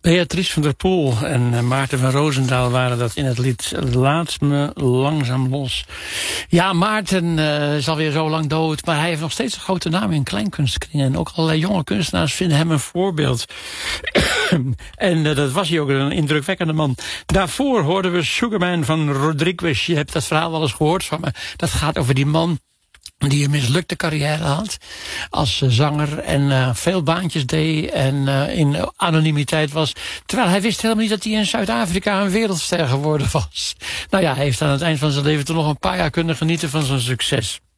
Beatrice van der Poel en Maarten van Roosendaal waren dat in het lied Laat me langzaam los. Ja, Maarten is alweer zo lang dood, maar hij heeft nog steeds een grote naam in kleinkunstkringen. En ook allerlei jonge kunstenaars vinden hem een voorbeeld. En dat was hij ook, een indrukwekkende man. Daarvoor hoorden we Sugarman van Rodriguez. Je hebt dat verhaal wel eens gehoord van me. Dat gaat over die man die een mislukte carrière had als zanger en veel baantjes deed en in anonimiteit was. Terwijl hij wist helemaal niet dat hij in Zuid-Afrika een wereldster geworden was. Nou ja, hij heeft aan het eind van zijn leven toch nog een paar jaar kunnen genieten van zijn succes.